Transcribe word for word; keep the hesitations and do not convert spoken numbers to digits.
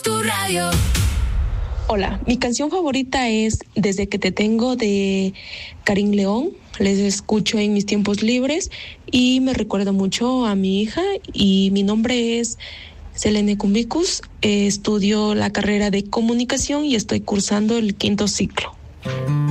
Tu radio. Hola, mi canción favorita es Desde que te tengo de Karim León. Les escucho en mis tiempos libres y me recuerda mucho a mi hija, y mi nombre es Selene Cumbicus. Eh, estudio la carrera de comunicación y estoy cursando el quinto ciclo.